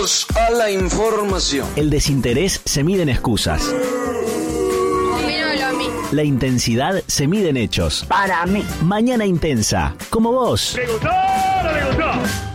Atentos a la información. El desinterés se mide en excusas. Dímelo a mí. La intensidad se mide en hechos. Para mí. Mañana intensa, como vos. ¿Le gustó o no le gustó?